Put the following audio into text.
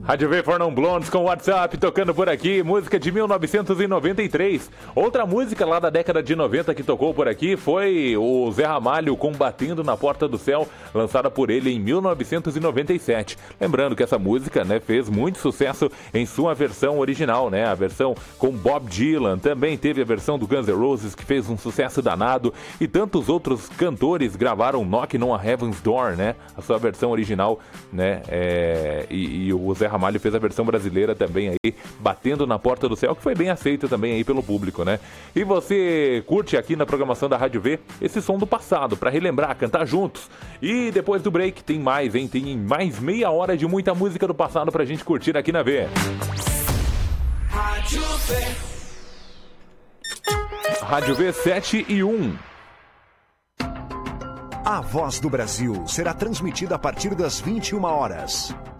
Rádio V for Non Blondes com WhatsApp tocando por aqui, música de 1993. Outra música lá da década de 90 que tocou por aqui foi o Zé Ramalho com Batendo na Porta do Céu, lançada por ele em 1997. Lembrando que essa música, né, fez muito sucesso em sua versão original, né? A versão com Bob Dylan, também teve a versão do Guns N' Roses que fez um sucesso danado e tantos outros cantores gravaram Knockin' on a Heaven's Door, né? A sua versão original, né? E o Zé Ramalho fez a versão brasileira também aí, Batendo na Porta do Céu, que foi bem aceita também aí pelo público, né? E você curte aqui na programação da Rádio V esse som do passado, pra relembrar, cantar juntos. E depois do break tem mais, hein? Tem mais meia hora de muita música do passado pra gente curtir aqui na V. Rádio V. Rádio V 7-1. A Voz do Brasil será transmitida a partir das 21 horas.